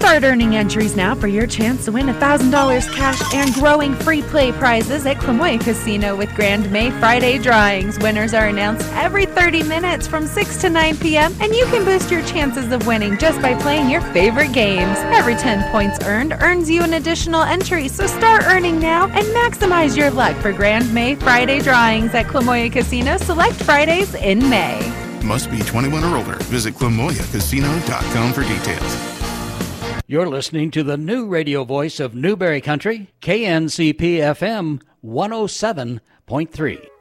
Start earning entries now for your chance to win $1,000 cash and growing free play prizes at Clamoya Casino with Grand May Friday drawings. Winners are announced every 30 minutes from 6 to 9 p.m. and you can boost your chances of winning just by playing your favorite games. Every 10 points earned earns you an additional entry, so start earning now and maximize your luck for Grand May Friday drawings at Clamoya Casino select Fridays in May. Must be 21 or older. Visit ClamoyaCasino.com for details. You're listening to the new radio voice of Newberry Country, KNCP FM 107.3.